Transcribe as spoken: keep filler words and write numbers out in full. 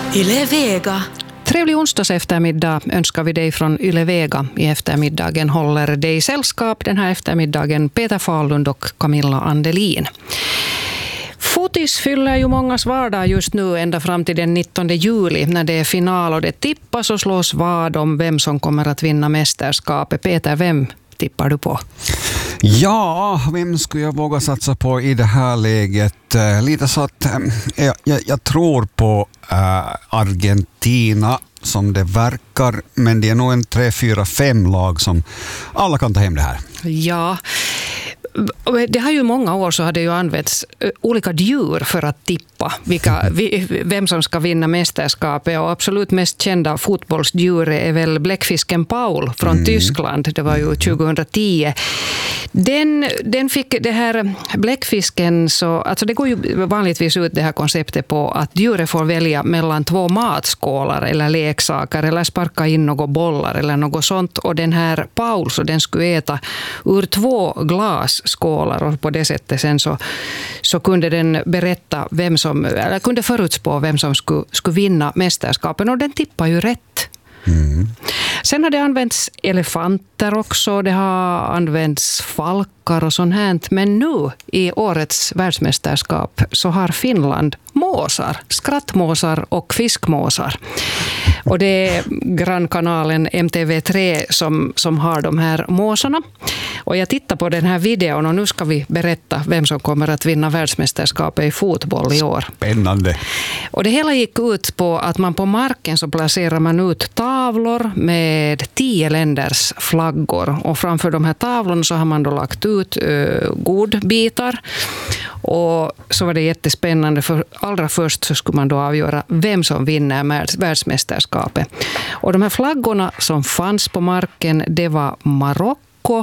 Yle Vega. Trevlig onsdags eftermiddag önskar vi dig från Yle Vega. I eftermiddagen håller dig sällskap den här eftermiddagen Peter Fahlund och Camilla Andelin. Fotis fyller ju mångas vardag just nu ända fram till den nittonde juli när det är final och det tippas och slås vad om vem som kommer att vinna mästerskapet. Peter, vem tippar du på? Ja, vem skulle jag våga satsa på i det här läget? Lite så att jag, jag, jag tror på äh, Argentina som det verkar, men det är nog en tre, fyra, fem lag som alla kan ta hem det här. Ja, det har ju många år så har det ju använts olika djur för att tippa vilka, vem som ska vinna mästerskapet, och absolut mest kända fotbollsdjur är väl bläckfisken Paul från mm. Tyskland. Det var ju tjugohundratio. Den, den fick det här bläckfisken, så alltså det går ju vanligtvis ut det här konceptet på att djuret får välja mellan två matskålar eller leksaker eller sparka in några bollar eller något sånt, och den här Paul så den skulle äta ur två glasskålar, och på det sättet sen så, så kunde den berätta vem som, eller kunde förutspå vem som skulle, skulle vinna mästerskapen, och den tippar ju rätt. Mm. Sen har det använts elefanter också, det har använts falkar och sånt här, men nu i årets världsmästerskap så har Finland måsar, skrattmåsar och fiskmåsar. Och det är grannkanalen M T V tre som, som har de här måsarna. Och jag tittar på den här videon och nu ska vi berätta vem som kommer att vinna världsmästerskapet i fotboll i år. Spännande. Och det hela gick ut på att man på marken så placerar man ut tavlor med tio länders flaggor. Och framför de här tavlorna så har man då lagt ut uh, godbitar. Och så var det jättespännande, för allra först så skulle man då avgöra vem som vinner världsmästerskapet. Och de här flaggorna som fanns på marken, det var Marocko,